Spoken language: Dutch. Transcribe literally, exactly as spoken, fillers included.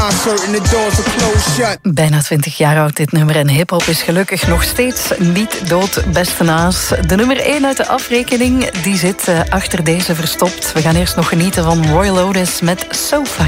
I'm certain the doors will close shut. Bijna twintig jaar oud dit nummer en hiphop is gelukkig nog steeds niet dood, beste naas. De nummer één uit de afrekening, die zit uh, achter deze verstopt. We gaan eerst nog genieten van Roy Lotus met Sofa.